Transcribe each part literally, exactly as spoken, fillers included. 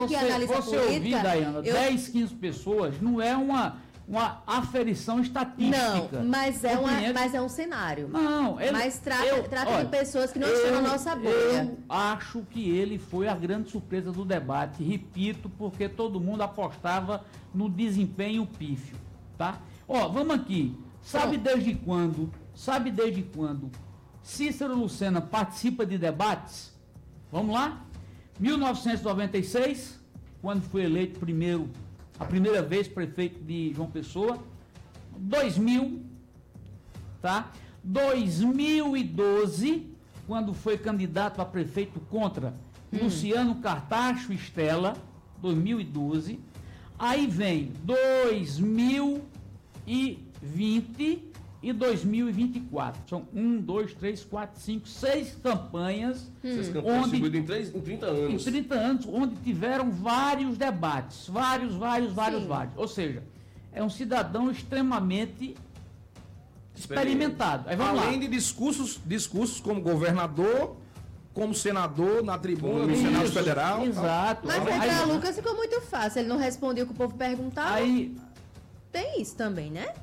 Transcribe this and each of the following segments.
que Você, analisa você política... ouvir, Dayana, eu... dez, quinze pessoas não é uma, uma aferição estatística. Não, mas é, uma, Compreende? mas é um cenário. Não, ele, mas trata, eu, trata olha, de pessoas que não eu, estão na nossa bolha. Eu acho que ele foi a grande surpresa do debate, repito, porque todo mundo apostava no desempenho pífio, tá? Ó, vamos aqui. Sabe Pronto. desde quando, sabe desde quando Cícero Lucena participa de debates? Vamos lá? mil novecentos e noventa e seis, quando foi eleito primeiro, a primeira vez prefeito de João Pessoa. dois mil, tá? dois mil e doze, quando foi candidato a prefeito contra hum. Luciano Cartacho Estela, dois mil e doze. Aí vem dois mil e vinte e dois mil e vinte e quatro. São um, dois, três, quatro, cinco, seis campanhas. Hum. Seis campanhas onde, em, três, em trinta anos. Em trinta anos, onde tiveram vários debates. Vários, vários, vários, Sim. vários. Ou seja, é um cidadão extremamente experimentado. Aí vamos Além lá. de discursos, discursos como governador, como senador na tribuna do Senado Federal. Exato. Mas aí, para Lucas ficou muito fácil. Ele não respondeu o que o povo perguntava. Aí, tem isso também, né?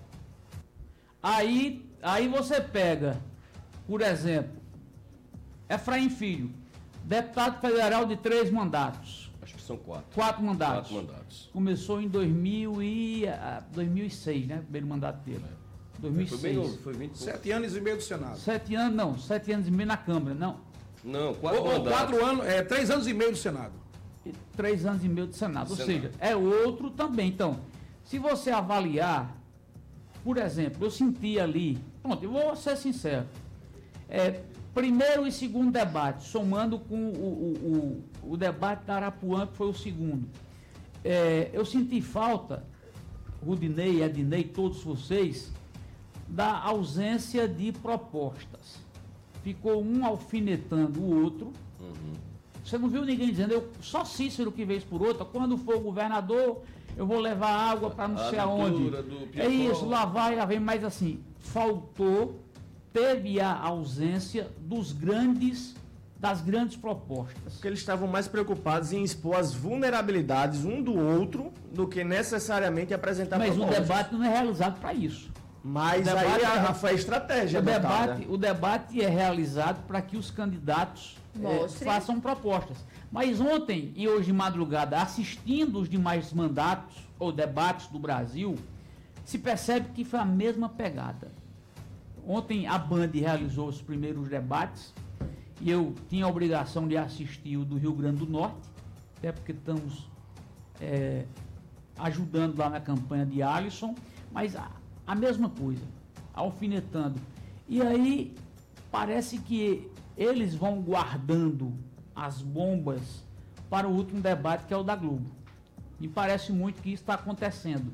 Aí, aí você pega, por exemplo, Efraim Filho, deputado federal de três mandatos. Acho que são quatro. Quatro mandatos. Quatro mandatos. Começou em dois mil e, uh, dois mil e seis, né? Primeiro mandato dele. É. dois mil e seis. Foi bem novo, foi vinte Sete anos e meio do Senado. Sete anos, não. Sete anos e meio na Câmara, não. Não, quatro ou, mandatos. Quatro anos, é, três anos e meio do Senado. E três anos e meio do Senado. Senado. Ou seja, é outro também. Então, se você avaliar, por exemplo, eu senti ali, pronto, eu vou ser sincero, é, primeiro e segundo debate, somando com o, o, o, o debate da Arapuã, que foi o segundo, é, eu senti falta, Rudinei, Ednei, todos vocês, da ausência de propostas. Ficou um alfinetando o outro. Uhum. Você não viu ninguém dizendo, eu, só Cícero que vez por outra, quando for o governador, eu vou levar água para não sei aonde. É isso, lá vai, lá vem, mas assim, faltou, teve a ausência dos grandes, das grandes propostas. Porque eles estavam mais preocupados em expor as vulnerabilidades um do outro do que necessariamente apresentar mas propostas. Mas o debate não é realizado para isso. Mas o aí a, é, a, foi a estratégia. O debate, o debate é realizado para que os candidatos é, façam propostas. Mas ontem e hoje de madrugada, assistindo os demais mandatos ou debates do Brasil, se percebe que foi a mesma pegada. Ontem a Band realizou os primeiros debates e eu tinha a obrigação de assistir o do Rio Grande do Norte, até porque estamos é, ajudando lá na campanha de Alisson, mas a, a mesma coisa, alfinetando. E aí parece que eles vão guardando as bombas para o último debate, que é o da Globo. Me parece muito que isso está acontecendo.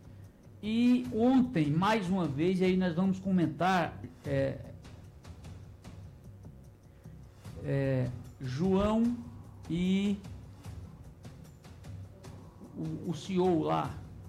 E ontem, mais uma vez, e aí nós vamos comentar, é, é, João e o, o C E O lá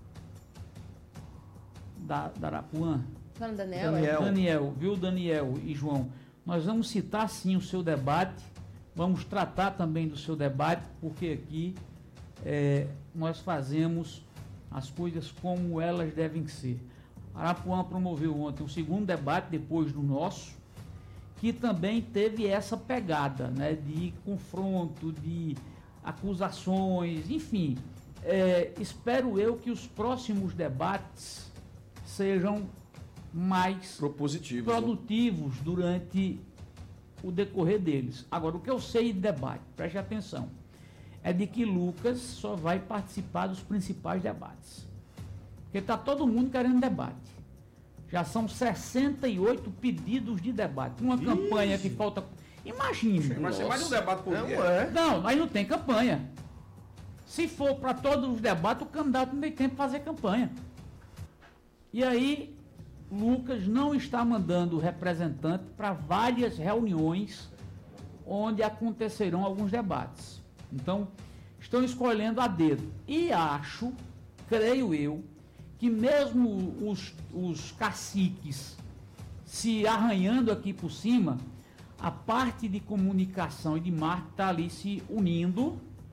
da, da Arapuã. Falando Daniel, Daniel, Daniel, viu, Daniel e João? Nós vamos citar sim o seu debate, vamos tratar também do seu debate, porque aqui é, nós fazemos as coisas como elas devem ser. A Arapuã promoveu ontem um segundo debate depois do nosso, que também teve essa pegada, né, de confronto, de acusações, enfim. É, espero eu que os próximos debates sejam mais propositivos, produtivos, né, durante o decorrer deles. Agora, o que eu sei de debate, preste atenção, é de que Lucas só vai participar dos principais debates. Porque está todo mundo querendo debate. Já são sessenta e oito pedidos de debate. Uma Ixi. campanha que falta... Imagine. Mas tem mais de um debate por dia. É. Não, mas não tem campanha. Se for para todos os debates, o candidato não tem tempo para fazer campanha. E aí, Lucas não está mandando representante para várias reuniões onde acontecerão alguns debates. Então, estão escolhendo a dedo. E acho, creio eu, que mesmo os, os caciques se arranhando aqui por cima, a parte de comunicação e de marketing está ali se unindo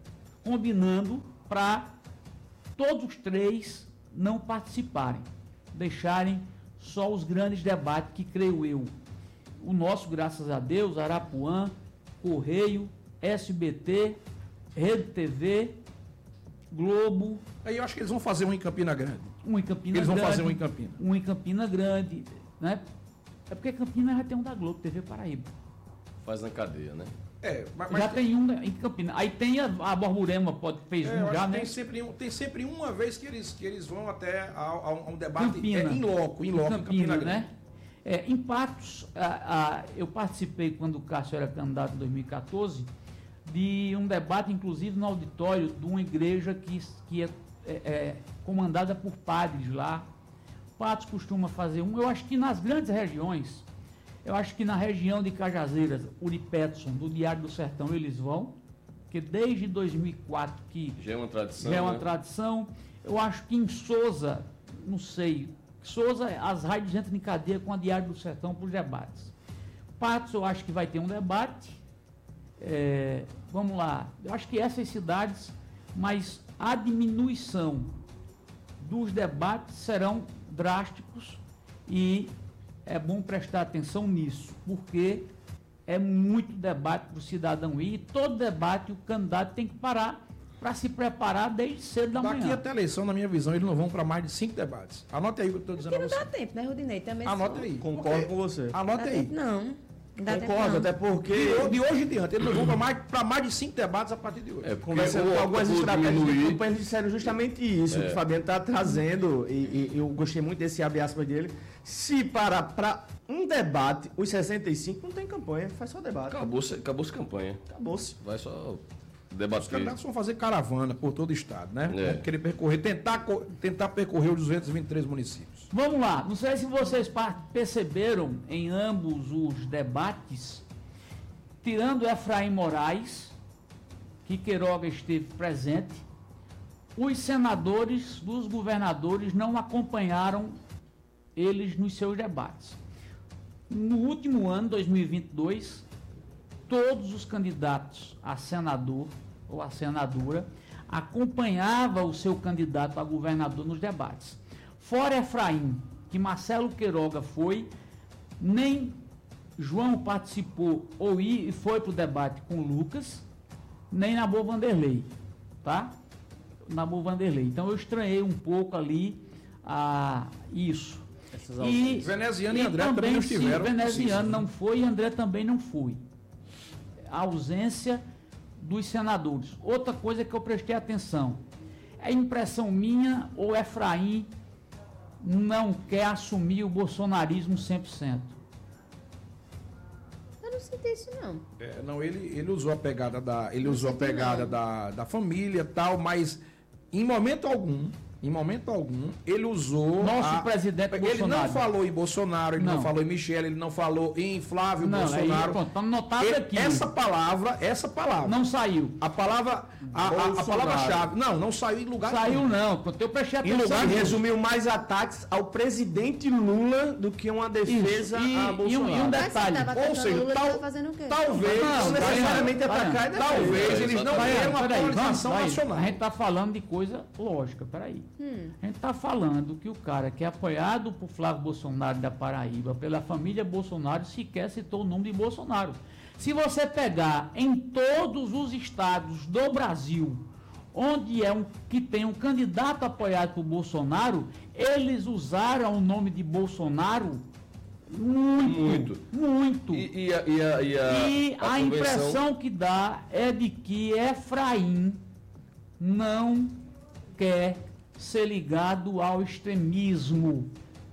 combinando para todos os três não participarem, deixarem só os grandes debates que, creio eu, o nosso, graças a Deus, Arapuã, Correio, S B T, Rede T V, Globo. Aí eu acho que eles vão fazer um em Campina Grande. Um em Campina Eles Grande. vão fazer um em Campina. Um em Campina Grande, né? É porque Campina já tem um da Globo, T V Paraíba. Faz na cadeia, né? É, mas, Já tem um em Campina. Aí tem a, a Borborema, pode, fez É, eu um acho já, que né? tem, sempre, um- tem sempre uma vez que eles, que eles vão até a, a um- a um debate Campina. é, em loco, em loco, em Campina Grande. né? É, em Patos, a- a- eu participei quando o Cássio era candidato em dois mil e quatorze, de um debate, inclusive, no auditório de uma igreja que, que é, é, é comandada por padres lá. Patos costuma fazer um, eu acho que nas grandes regiões, eu acho que na região de Cajazeiras, Uri Peterson, do Diário do Sertão, eles vão, porque desde dois mil e quatro que Já é uma tradição. já é uma né? tradição. Eu acho que em Souza, não sei, Souza, as rádios entram em cadeia com a Diário do Sertão para os debates. Patos, eu acho que vai ter um debate. É, vamos lá, eu acho que essas cidades, mas a diminuição dos debates serão drásticos e é bom prestar atenção nisso, porque é muito debate para o cidadão ir, e todo debate o candidato tem que parar para se preparar desde cedo da Daqui manhã. até a eleição, na minha visão, eles não vão para mais de cinco debates. Anote aí o que eu estou dizendo Porque a não você. dá tempo, né, Rudinei? Também Anote só- aí. Concordo Porque- com você. Anote Dá aí. tempo não. Não dá tempo Concordo, não. até porque... De, de hoje em diante, eles não vão para mais, pra mais de cinco debates a partir de hoje. É, porque Conversando ou com algumas ou estratégias de diminuir- campanha, eles disseram justamente isso, que o Fabiano está trazendo, e, e eu gostei muito desse abre aspas dele. Se parar para um debate, os sessenta e cinco não tem campanha, faz só debate. Acabou-se acabou a campanha. Acabou-se. Vai só Os debater. candidatos vão fazer caravana por todo o estado, né? É. Vão querer percorrer, tentar, co- tentar percorrer os duzentos e vinte e três municípios. Vamos lá, não sei se vocês par- perceberam em ambos os debates, tirando Efraim Moraes, que Queiroga esteve presente, os senadores dos governadores não acompanharam eles nos seus debates. No último ano, dois mil e vinte e dois, todos os candidatos a senador ou a senadora acompanhavam o seu candidato a governador nos debates. Fora Efraim, que Marcelo Queiroga foi, nem João participou ou i- foi para o debate com Lucas, nem Nabor Vanderlei, tá? Nabor Vanderlei. Então eu estranhei um pouco ali a isso. E, Veneziano e André também não se estiveram. Veneziano Sim, sim. não foi e André também não foi. A ausência dos senadores. Outra coisa que eu prestei atenção. É impressão minha ou Efraim não quer assumir o bolsonarismo cem por cento? Eu não senti isso, não. É, não, ele, ele usou a pegada da, ele Não usou a senti pegada não. da, da família e tal, mas em momento algum, em momento algum, ele usou. Nosso a- presidente Ele Bolsonaro. não falou em Bolsonaro, ele não, Não. falou em Michele, ele não falou em Flávio Não, aí, Bolsonaro. pronto, tá notado Ele- aqui. Essa palavra, essa palavra. Não saiu. A palavra, a, a, a Bolsonaro. palavra-chave. Não, não saiu em lugar Saiu nenhum. não, pronto, eu prestei Em atenção. lugar Ele nisso. resumiu mais ataques ao presidente Lula do que uma defesa Isso, e- a e um- Bolsonaro. e um Mas detalhe. se tava Ou atacando seja, Lula, tal- tava fazendo o quê? Talvez, Não, Não necessariamente vai, vai, atacar e defender. talvez É, eles não exatamente. queiram uma Peraí, vamos, polarização vai. nacional. A gente está falando de coisa lógica, peraí. Hum. A gente está falando que o cara que é apoiado por Flávio Bolsonaro da Paraíba, pela família Bolsonaro, sequer citou o nome de Bolsonaro. Se você pegar em todos os estados do Brasil, onde é um que tem um candidato apoiado por Bolsonaro, eles usaram o nome de Bolsonaro muito, Muito. muito. E, e a, e a, e a, E a, convenção- impressão que dá é de que Efraim não quer ser ligado ao extremismo.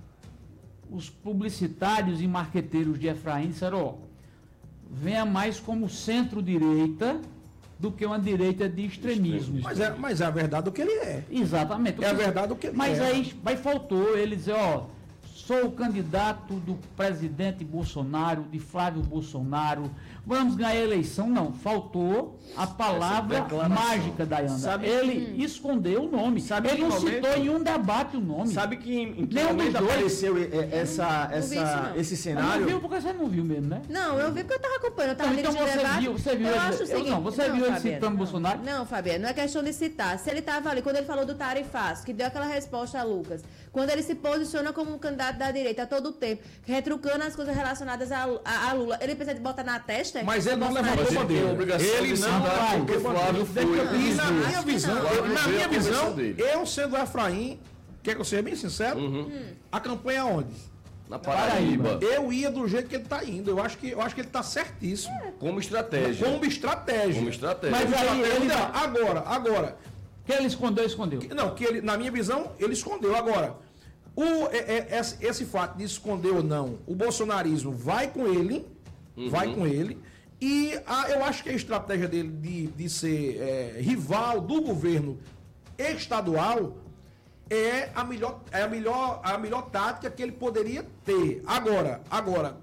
Os publicitários e marqueteiros de Efraim disseram, ó, venha mais como centro-direita do que uma direita de extremismo. Mas é, mas é a verdade do que ele é. Exatamente. É a verdade do que ele Mas é. aí, aí faltou ele dizer, ó, sou o candidato do presidente Bolsonaro, de Flávio Bolsonaro, vamos ganhar a eleição. Não, faltou a palavra mágica da Ayanda. Sabe ele que, escondeu o nome. Sabe ele não momento, citou em um debate o nome. Sabe que em que Nem momento um apareceu essa, não, essa, não esse Mas cenário? não viu porque você não viu mesmo, né? Não, eu vi porque eu estava acompanhando, eu estava Então, então, você debate. viu, você viu eu ele- acho o eu seguinte, não, você viu ele Fabiano, citando não. Bolsonaro? Não, Fabiano, não é questão de citar. Se ele estava ali, quando ele falou do tarifaço, que deu aquela resposta a Lucas, quando ele se posiciona como um candidato da direita a todo tempo, retrucando as coisas relacionadas a, a, a Lula, ele precisa de botar na testa? Mas ele não Bolsonaro? levantou Mas ele tem bandeira. a obrigação Ele de não citar vai, porque Flávio foi. E na minha Acho que visão, não. eu- na Flávio minha veio a visão, convenção dele. eu sendo Efraim, quer que eu seja bem sincero, a campanha é onde? Na Paraíba. Eu ia do jeito que ele está indo. Eu acho que, eu acho que ele está certíssimo. Como estratégia. Como estratégia. Como estratégia. Mas aí Estratégia. ele- Não, agora, agora. Que ele escondeu, escondeu. Não, que ele, na minha visão, ele escondeu. Agora, o, é, é, esse, esse fato de esconder ou não, o bolsonarismo vai com ele, vai com ele, e a, eu acho que a estratégia dele de, de ser é, rival do governo estadual é a melhor, é a melhor, a melhor tática que ele poderia ter. Agora, agora,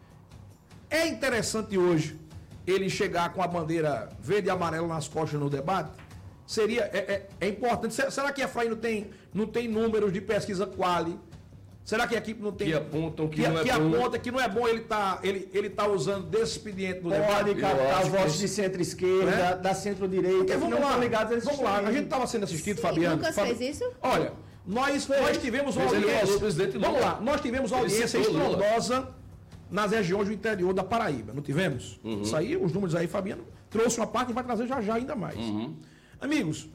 é interessante hoje ele chegar com a bandeira verde e amarela nas costas no debate? Seria, é, é, é importante. Se- Será que a Efraim não tem, não tem números de pesquisa quali? Será que a equipe não tem... Que apontam que que, não é que bom. aponta que não é bom ele tá, ele, ele tá usando desse expediente no debate? Pode Eu captar acho votos que- de centro-esquerda, Né? da centro-direita, Porque que vamos não lá, estão ligados a esses vamos lá, a três. gente estava sendo assistido, Sim, Fabiano. Lucas Fabi- fez isso? Olha, nós, nós tivemos uma Mas ele audiência... falou presidente Lula. Vamos lá, nós tivemos uma Ele audiência citou Lula. estrondosa nas regiões do interior da Paraíba, não tivemos? Uhum. Isso aí, os números aí, Fabiano trouxe uma parte e vai trazer já já ainda mais. Uhum. Amigos,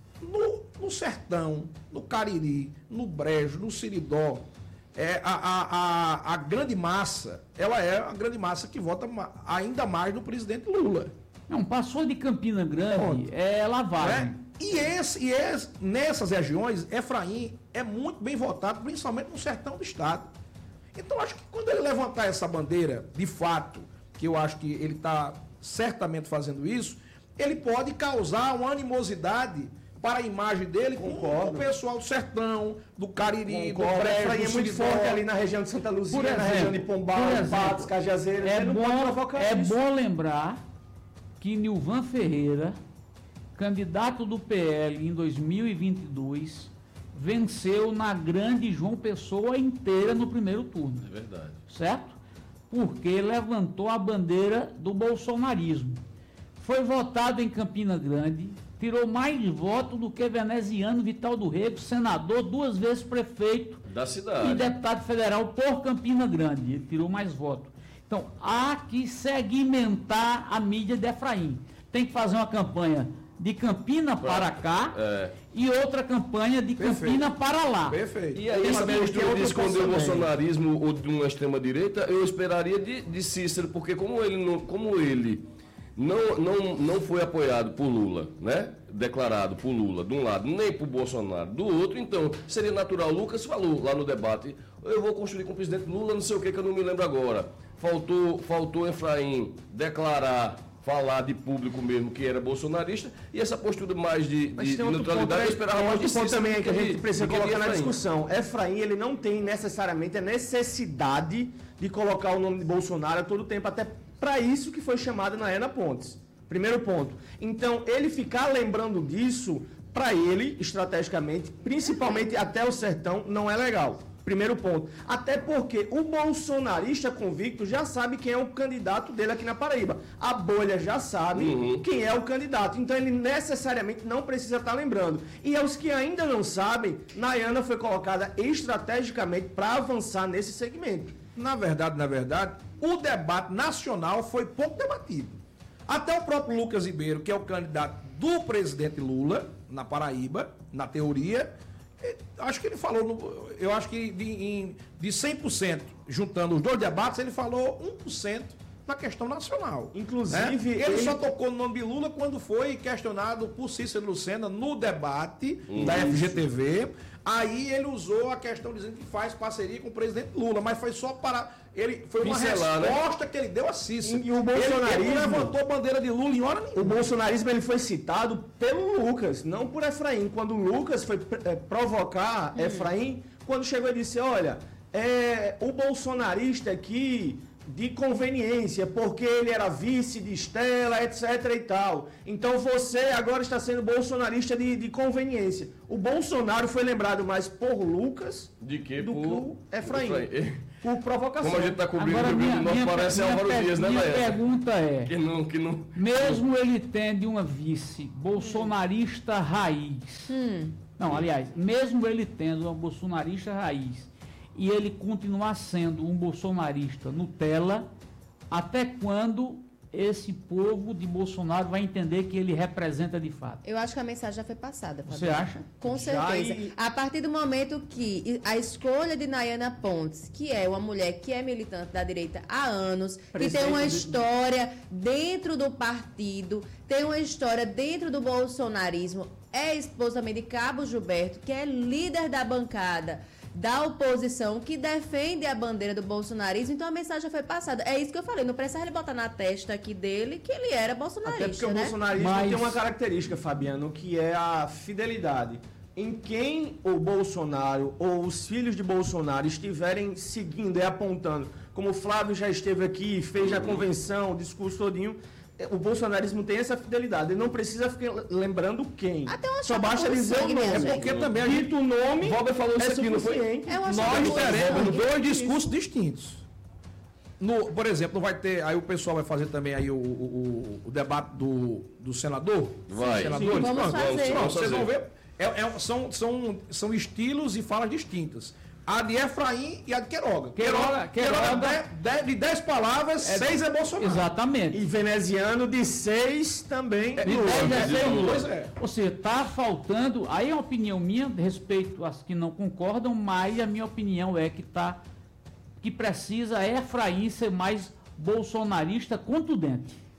no, no Sertão, no Cariri, no Brejo, no Siridó, é, a, a, a, a grande massa, ela é a grande massa que vota ma- ainda mais no presidente Lula. Não, passou de Campina Grande, Onde? é lavagem. Né? E, esse, e esse, nessas regiões, Efraim é muito bem votado, principalmente no sertão do estado. Então, acho que quando ele levantar essa bandeira, de fato, que eu acho que ele está certamente fazendo isso, ele pode causar uma animosidade para a imagem dele com Concordo. o pessoal do sertão, do Cariri, Concordo. do Brejo, Efraim do é muito Siridó. forte ali na região de Santa Luzia, Por na exemplo, região de Pombal, por exemplo, Patos, Cajazeiras. É Ele não pode bom, provocar é isso. bom lembrar que Nilvan Ferreira, candidato do P L em dois mil e vinte e dois, venceu na grande João Pessoa inteira no primeiro turno, É verdade. certo? Porque levantou a bandeira do bolsonarismo. Foi votado em Campina Grande, tirou mais votos do que veneziano Vital do Rego, senador, duas vezes prefeito Da e cidade. deputado federal por Campina Grande. Ele tirou mais votos. Então, há que segmentar a mídia de Efraim. Tem que fazer uma campanha de Campina para cá É. e outra campanha de Perfeito. Campina para lá. Perfeito. E aí, essa Mas tem postura outro de esconder ponto o também. bolsonarismo ou de uma extrema-direita, eu esperaria de, de Cícero, porque como ele, não, como ele não, não, não foi apoiado por Lula, né? Declarado por Lula, de um lado, nem por Bolsonaro, do outro, então seria natural. Lucas falou lá no debate, eu vou construir com o presidente Lula, não sei o que, que eu não me lembro agora. Faltou, faltou Efraim declarar, falar de público mesmo que era bolsonarista, e essa postura mais de, Mas de, de tem outro neutralidade, ponto, eu aí- esperava tem mais outro de ponto Cícero também do que a de- gente precisa do que de colocar na Efraim. discussão. Efraim, ele não tem necessariamente a necessidade de colocar o nome de Bolsonaro a todo tempo, até para isso que foi chamado na Ana Pontes. Primeiro ponto. Então, ele ficar lembrando disso, para ele, estrategicamente, principalmente até o sertão, não é legal. Primeiro ponto. Até porque o bolsonarista convicto já sabe quem é o candidato dele aqui na Paraíba. A bolha já sabe Uhum. quem é o candidato. Então ele necessariamente não precisa estar lembrando. E aos que ainda não sabem, Nayana foi colocada estrategicamente para avançar nesse segmento. Na verdade, na verdade, o debate nacional foi pouco debatido. Até o próprio Lucas Ribeiro, que é o candidato do presidente Lula, na Paraíba, na teoria, eh, acho que ele falou, no- eu acho que de, em- de cem por cento, juntando os dois debates, ele falou um por cento na questão nacional. Inclusive, né? ele, ele- só tocou no nome de Lula quando foi questionado por Cícero Lucena no debate da F G T V. Aí ele usou a questão dizendo que faz parceria com o presidente Lula, mas foi só para... Ele, foi uma Pincelar, né? resposta que ele deu a Cícero. E o Ele, bolsonarismo- ele não levantou bandeira de Lula em hora nenhuma. O bolsonarismo ele foi citado pelo Lucas, não por Efraim. Quando o Lucas foi eh, provocar Efraim, quando chegou e disse, olha, é, o bolsonarista aqui de conveniência, porque ele era vice de Estela, etc e tal. Então você agora está sendo bolsonarista de, de conveniência. O Bolsonaro foi lembrado mais por Lucas de que do por... que o Efraim. Efraim. Por provocação. Como a gente está cobrindo Agora, o Rio Grande do Norte, minha, parece minha, Álvaro minha, Dias, né, minha Maia? pergunta é, Que não, que não... mesmo ele tendo uma vice bolsonarista raiz, Hum. não, aliás, mesmo ele tendo uma bolsonarista raiz, e ele continuar sendo um bolsonarista Nutella, até quando esse povo de Bolsonaro vai entender que ele representa de fato? Eu acho que a mensagem já foi passada. Você Fabiano. acha? Com Já certeza. e- A partir do momento que a escolha de Nayana Pontes, que é uma mulher que é militante da direita há anos, que tem Presidente uma do- história dentro do partido, tem uma história dentro do bolsonarismo, é esposa também de Cabo Gilberto, que é líder da bancada da oposição, que defende a bandeira do bolsonarismo, então a mensagem já foi passada. É isso que eu falei, não precisa ele botar na testa aqui dele que ele era bolsonarista, Até porque o né? bolsonarismo Mas- tem uma característica, Fabiano, que é a fidelidade. Em quem o Bolsonaro ou os filhos de Bolsonaro estiverem seguindo e apontando, como o Flávio já esteve aqui, fez na convenção, o discurso todinho, é, o bolsonarismo tem essa fidelidade. Ele não precisa ficar lembrando quem. Até uma Só chapa basta com dizer o sangue, nome. minha É gente. porque também a gente o nome. Robert falou isso é aqui, não foi? suficiente. É uma Nós chapa com teremos sangue. dois discursos distintos. No, por exemplo, não vai ter. Aí o pessoal vai fazer também aí o, o, o- o debate do, do senador? Vai. Senadores? Sim, vamos Pronto, fazer. pronto, vocês fazer. vão ver. É, é- são, são, são estilos e falas distintas. A de Efraim e a de Queiroga. Queiroga- Queiroga, Queiroga- de, de, de dez palavras, seis é Bolsonaro. Exatamente. E veneziano de seis também. De Lula. dez a de seis Lula. Pois é. Ou seja, está faltando, aí é uma opinião minha, respeito às que não concordam, mas a minha opinião é que tá, que precisa Efraim ser mais bolsonarista contundente.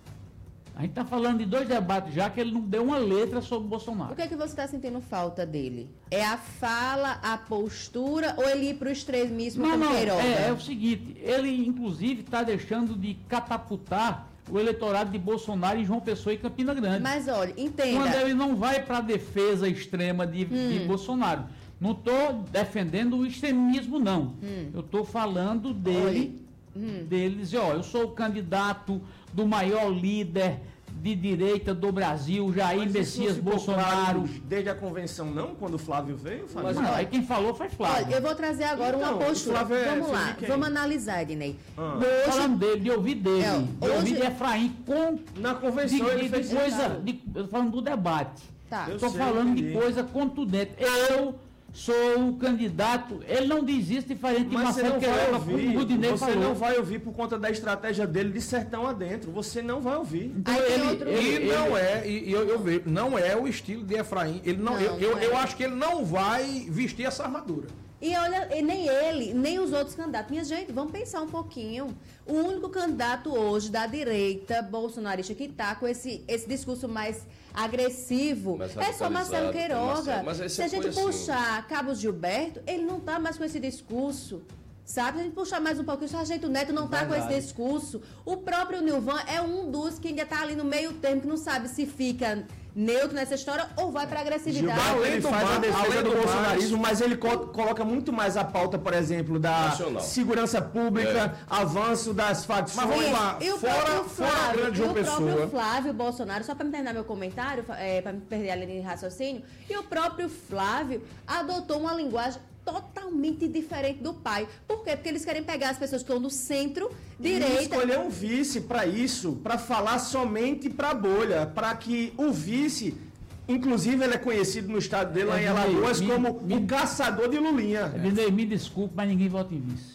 A gente está falando de dois debates já que ele não deu uma letra sobre o Bolsonaro. O que é que você está sentindo falta dele? É a fala, a postura ou ele ir para o extremismo Não, com não, Queiroga? é, é o seguinte, ele inclusive está deixando de catapultar o eleitorado de Bolsonaro em João Pessoa e Campina Grande. Mas olha, entenda. Quando ele não vai para a defesa extrema de, Hum. de Bolsonaro. Não estou defendendo o extremismo, não. Hum. Eu estou falando dele, Hum. deles, ó, eu sou o candidato do maior líder de direita do Brasil, Jair Mas isso Messias não ficou Bolsonaro. claro desde a convenção, não? Quando o Flávio veio, Flávio? Não, aí quem falou foi Flávio. Olha, eu vou trazer agora Então, uma postura. Flávio é Vamos filho lá, de quem? vamos analisar, Ednei. Ah. Hoje, Falando dele, de ouvir dele, É, de ouvir hoje- de Efraim com Na de, convenção de- ele de fez coisa, isso. de, eu tô falando do debate. tá. Eu Estou sei, falando de entendi. coisa contundente. Eu sou o candidato, ele não diz isso diferente de Mas você Marcelo não vai Queiroga, ouvir, como o Rudinei você falou. não vai ouvir por conta da estratégia dele de sertão adentro. Você não vai ouvir. Então, Aí tem ele, outro- ele- E ele- não é, e, e eu, eu vejo, não é o estilo de Efraim. Ele não, Não, eu, eu, não é. eu acho que ele não vai vestir essa armadura. E olha, e nem ele, nem os outros candidatos. Minha gente, vamos pensar um pouquinho. O único candidato hoje da direita bolsonarista que está com esse, esse discurso mais agressivo Mais é só Marcelo radicalizado, Queiroga. Marcelo. Mas aí Se a você gente foi assim. puxar Cabo Gilberto, ele não está mais com esse discurso. Sabe? Se a gente puxar mais um pouquinho, o Sargento Neto não está com esse Verdade. discurso. O próprio Nilvan é um dos que ainda está ali no meio termo, que não sabe se fica neutro nessa história ou vai para agressividade. Gilberto, ele Além do faz a mais- defesa além do do bolsonarismo, mas ele co- coloca muito mais a pauta, por exemplo, da Nacional. segurança pública, avanço das facções. Mas vamos lá, E o fora, próprio fora a Flávio, grande e João o próprio Pessoa. Flávio Bolsonaro, só para me terminar meu comentário, é, para me perder a linha de raciocínio, e o próprio Flávio adotou uma linguagem totalmente diferente do pai. Por quê? Porque eles querem pegar as pessoas que estão do E centro-direita. escolher um vice para isso, para falar somente para a bolha, para que o vice, inclusive ele é conhecido no estado dele, lá em É, Alagoas, me- como me- o caçador de Lulinha. Rudinei, me desculpe, mas ninguém vota em vice.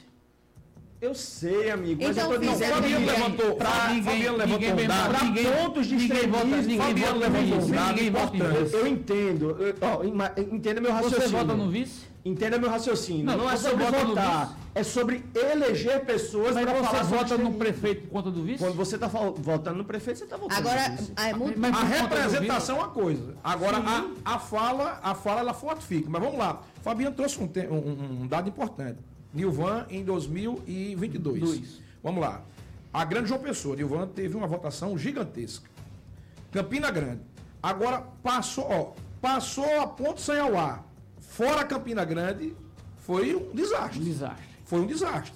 Eu sei, amigo, mas Então, eu tô não, dizendo Fabiano que levantou- pra, Fabiano levantou ninguém um vem dado. votar- pra ninguém- pontos de ninguém vota, extremismo, ninguém Fabiano vota no levantou um vice, dado ninguém vota em importante. vice. eu entendo, eu- ó, ima- entenda meu raciocínio. Você vota no vice? Entenda meu raciocínio. Não, Não, é você sobre vota no votar, vice. é sobre eleger pessoas Mas para você falar sobre vota no extremismo. prefeito por conta do vice? Quando você está votando no prefeito, você está votando Agora, no vice. é muito... Mas A por conta do representação é uma coisa. Agora, a, a fala, a fala, ela fortifica. Mas vamos lá. Fabiano trouxe um, te- um- um dado importante. Nilvan em dois mil e vinte e dois. Dois. Vamos lá. A grande João Pessoa, Nilvan teve uma votação gigantesca. Campina Grande. Agora passou, ó, passou a Ponte Sanhauá. Fora Campina Grande, foi um desastre. Desastre. Foi um desastre.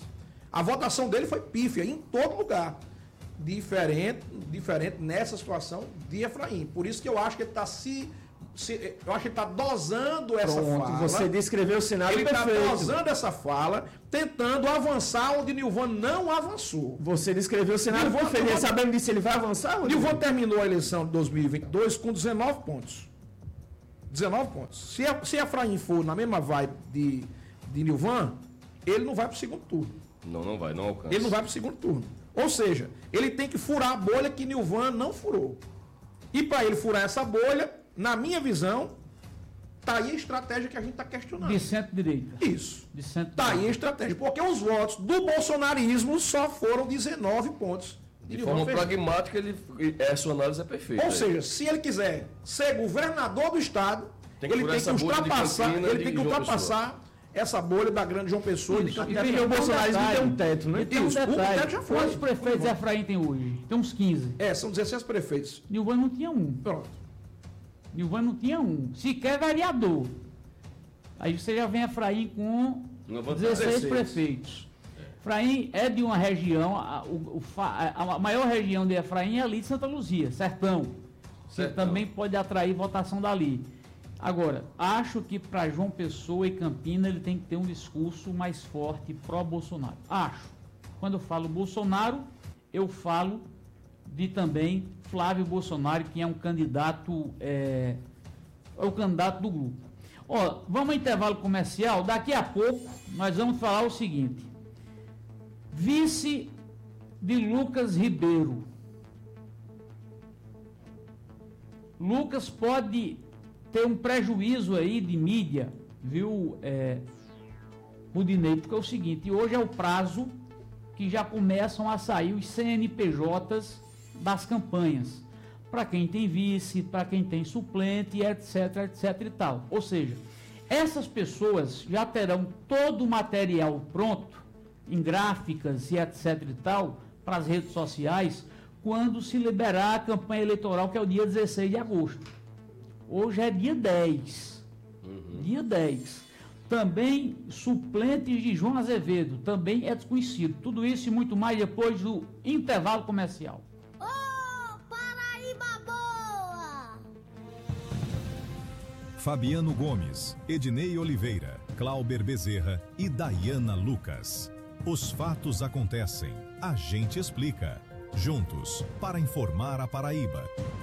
A votação dele foi pífia em todo lugar. Diferente, diferente nessa situação de Efraim. Por isso que eu acho que ele está se, se. Eu acho que ele está dosando essa Pronto, fala. Você descreveu o cenário Ele está perfeito. dosando essa fala, tentando avançar onde Nilvan não avançou. Você descreveu o cenário Nilvan- perfeito. Nilvan- Sabendo disso, ele vai avançar? Rodrigo? Nilvan terminou a eleição de dois mil e vinte e dois com dezenove pontos. dezenove pontos. Se, a, se Efraim for na mesma vibe de, de Nilvan, ele não vai para o segundo turno. Não, não vai, não alcança. Ele não vai para o segundo turno. Ou seja, ele tem que furar a bolha que Nilvan não furou. E para ele furar essa bolha, na minha visão, tá aí a estratégia que a gente está questionando. De centro-direita. Isso. De centro Tá aí a estratégia. Porque os votos do bolsonarismo só foram dezenove pontos. De Nilvan forma Ferreira. pragmática, ele, a sua análise é perfeita. Ou seja, se ele quiser ser governador do estado, Tem que ele furar tem que essa bolha de ultrapassar, Campina ele de tem que João ultrapassar essa bolha da grande João Pessoa. de Isso. Campina. Até porque o bolsonarismo tem um teto, né? E tem um Isso, o detalhe. teto já foi. Quantos prefeitos Efraim tem hoje? Tem uns quinze. É, são dezesseis prefeitos. Nilvan não tinha um. Pronto. Nilvan não tinha um. Sequer vereador. Aí você já vem Efraim com Uma vantagem. dezesseis dezesseis. prefeitos. Efraim é de uma região, a, o- o fa- a- a maior região de Efraim é ali de Santa Luzia, Sertão. Que Sertão. também pode atrair votação dali. Agora, acho que para João Pessoa e Campina ele tem que ter um discurso mais forte pró-Bolsonaro. Acho. Quando eu falo Bolsonaro, eu falo de também Flávio Bolsonaro, que é um candidato, é, é o candidato do grupo. Ó, vamos ao intervalo comercial. Daqui a pouco nós vamos falar o seguinte. Vice de Lucas Ribeiro. Lucas pode ter um prejuízo aí de mídia, viu, é, Rudinei? Porque é o seguinte, hoje é o prazo que já começam a sair os C N P Js das campanhas. Para quem tem vice, para quem tem suplente, etc, etc e tal. Ou seja, essas pessoas já terão todo o material pronto, em gráficas e etc e tal, para as redes sociais, quando se liberar a campanha eleitoral, que é o dia dezesseis de agosto. Hoje é dia dez. Uhum. Dia dez. Também suplentes de João Azevedo, também é desconhecido. Tudo isso e muito mais depois do intervalo comercial. Ô, Paraíba boa! Fabiano Gomes, Ednei Oliveira, Clauber Bezerra e Dayana Lucas. Os fatos acontecem, a gente explica. Juntos para informar a Paraíba.